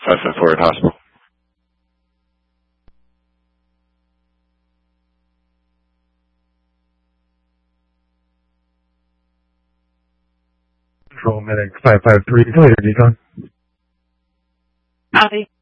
554 at hospital. Control medic 553. Later, Decon. Copy.